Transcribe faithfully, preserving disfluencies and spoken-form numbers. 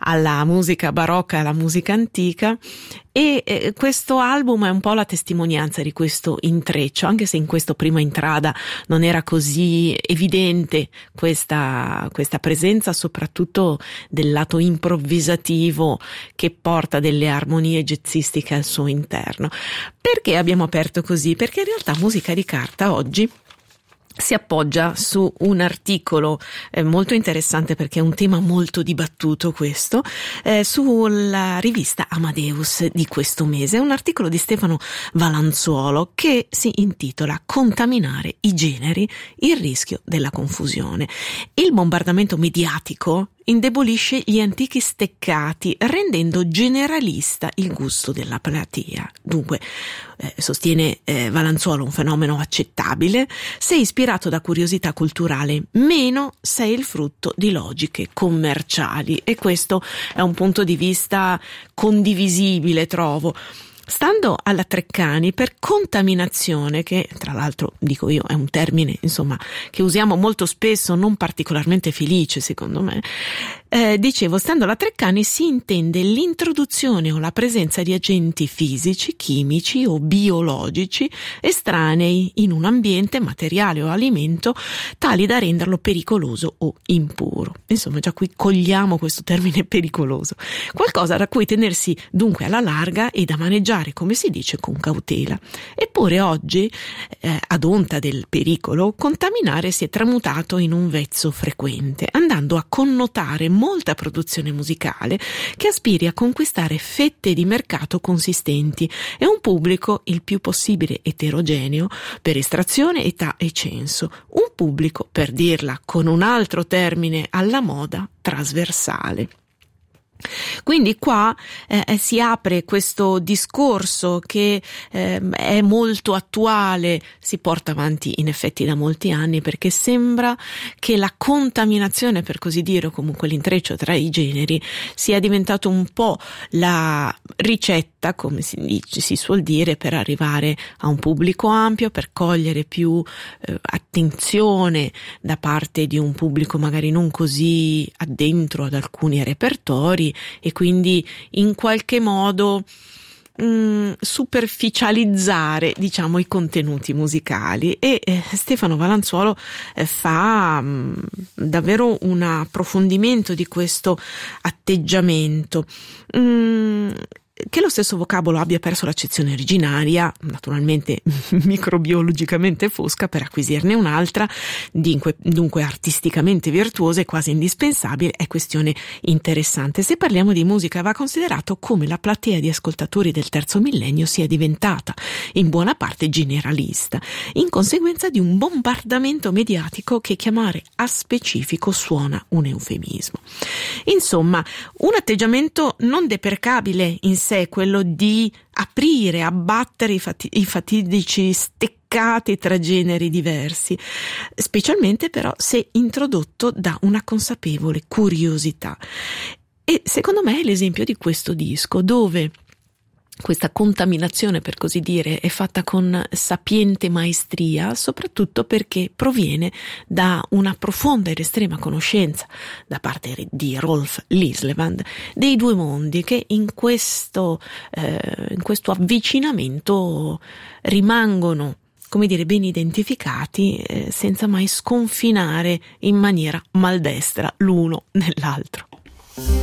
alla musica barocca e alla musica antica, e eh, questo album è un po' la testimonianza di questo intreccio, anche se in questo prima intrada non era così evidente questa, questa presenza, soprattutto del lato improvvisativo che porta delle armonie jazzistiche al suo interno. Perché abbiamo aperto così? Perché in realtà Musica di Carta oggi si appoggia su un articolo eh, molto interessante, perché è un tema molto dibattuto questo, eh, sulla rivista Amadeus di questo mese. È un articolo di Stefano Valanzuolo che si intitola "Contaminare i generi, il rischio della confusione". Il bombardamento mediatico indebolisce gli antichi steccati, rendendo generalista il gusto della platea. Dunque, eh, sostiene eh, Valanzuolo, un fenomeno accettabile se ispirato da curiosità culturale, meno se è il frutto di logiche commerciali. E questo è un punto di vista condivisibile, trovo. Stando alla Treccani, per contaminazione, che tra l'altro dico io è un termine insomma che usiamo molto spesso, non particolarmente felice secondo me, eh, dicevo, stando alla Treccani si intende l'introduzione o la presenza di agenti fisici, chimici o biologici estranei in un ambiente, materiale o alimento, tali da renderlo pericoloso o impuro. Insomma, già qui cogliamo questo termine pericoloso. Qualcosa da cui tenersi dunque alla larga e da maneggiare, come si dice, con cautela. Eppure oggi, eh, ad onta del pericolo, contaminare si è tramutato in un vezzo frequente, andando a connotare molta produzione musicale che aspiri a conquistare fette di mercato consistenti e un pubblico il più possibile eterogeneo per estrazione, età e censo. Un pubblico, per dirla con un altro termine alla moda, trasversale. Quindi qua eh, si apre questo discorso che eh, è molto attuale, si porta avanti in effetti da molti anni, perché sembra che la contaminazione, per così dire, o comunque l'intreccio tra i generi, sia diventato un po' la ricetta, come si dice, si suol dire, per arrivare a un pubblico ampio, per cogliere più eh, attenzione da parte di un pubblico magari non così addentro ad alcuni repertori, e quindi in qualche modo mh, superficializzare, diciamo, i contenuti musicali. E eh, Stefano Valanzuolo eh, fa mh, davvero un approfondimento di questo atteggiamento. Mh, Che lo stesso vocabolo abbia perso l'accezione originaria, naturalmente microbiologicamente fosca, per acquisirne un'altra, dunque, dunque artisticamente virtuosa e quasi indispensabile, è questione interessante. Se parliamo di musica, va considerato come la platea di ascoltatori del terzo millennio sia diventata in buona parte generalista, in conseguenza di un bombardamento mediatico che chiamare a specifico suona un eufemismo. Insomma, un atteggiamento non deprecabile in sé, quello di aprire, abbattere i, fati- i fatidici steccati tra generi diversi, specialmente però se introdotto da una consapevole curiosità. E secondo me è l'esempio di questo disco, dove questa contaminazione, per così dire, è fatta con sapiente maestria, soprattutto perché proviene da una profonda ed estrema conoscenza da parte di Rolf Lislevand dei due mondi, che in questo, eh, in questo avvicinamento rimangono, come dire, ben identificati, eh, senza mai sconfinare in maniera maldestra l'uno nell'altro.